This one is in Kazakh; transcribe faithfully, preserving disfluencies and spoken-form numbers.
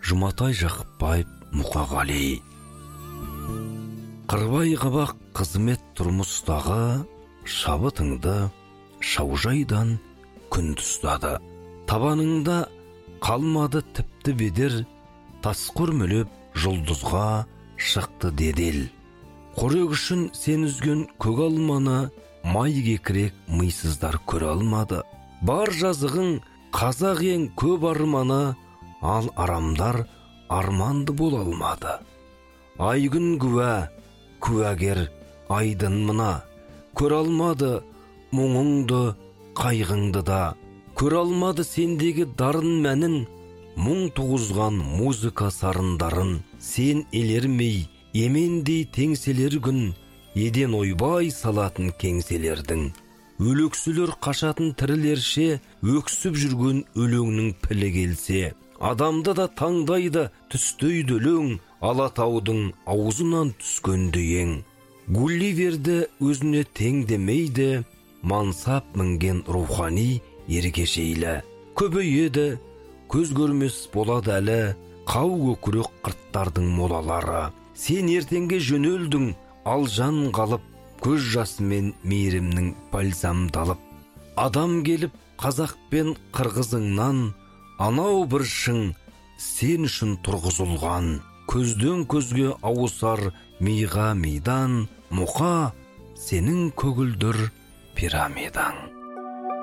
Жұматай Жақыпбаев Мұқағали. Қырбай қабақ қызмет тұрмыстағы, шабытыңды шаужайдан күн тұстады. Табаныңда қалмады тіпті бедер, тас көрмелеп жұлдызға шықты дедел. Қорек үшін сен үзген көк алманы, май кекірек мыйсыздар көре алмады. Бар жазығың қазақ ең көп арманы, ал арамдар арманды бол алмады. Айгүн күә, күәгер айдын мына, көр алмады мұңыңды, қайғыңды да. Көр алмады сендегі дарын мәнін, мұң туғызған музыка сарындарын. Сен елермей, емендей теңселер күн, еден ойбай салатын кеңселердің. Өлексілер қашатын тірілерше, өксіп жүрген өлеңнің пілі келсе. Адамды да таңдайды түстейді өлең, Алатаудың аузынан түскенді ең. Гулливерді өзіне тең демейді, мансап мінген рухани ергешейлі. Көбейеді, көз көрмес болады әлі, қау көкірек қырттардың молалары. Сен ертеңге жөнелдің, ал жан қалып, көз жасымен мейірімнің бальзамдалып. Адам келіп қазақ пен қырғызыңнан, анау бір шың сен үшін тұрғызылған. Көзден көзге ауысар миға мидан, мұқа сенің көгілдір пирамидаң.